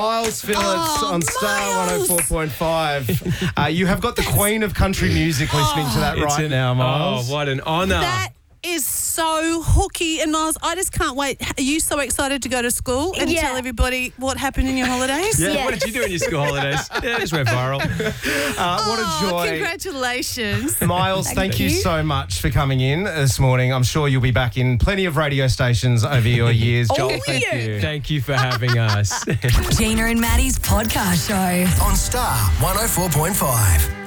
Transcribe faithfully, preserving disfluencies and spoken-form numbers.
Miles Phillips Oh, on Star Miles. one oh four point five. Uh, you have got the Queen of Country Music listening to that It's right an- now, Miles. Oh, what an honour. That is so hooky. And Miles, I just can't wait. Are you so excited to go to school and Yeah. tell everybody what happened in your holidays? yeah, Yeah. what did you do in your school holidays? Yeah, it just went viral. Uh, what a Oh, joy. congratulations. Miles, thank, Thank you. you. so much for coming in this morning. I'm sure you'll be back in plenty of radio stations over your years. Joel, thank yeah. you. Thank you for having us. Gina and Maddie's podcast show. On Star one oh four point five.